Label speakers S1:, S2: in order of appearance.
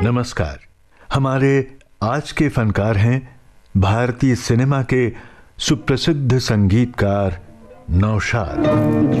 S1: नमस्कार। हमारे आज के फनकार हैं भारतीय सिनेमा के सुप्रसिद्ध संगीतकार नौशाद।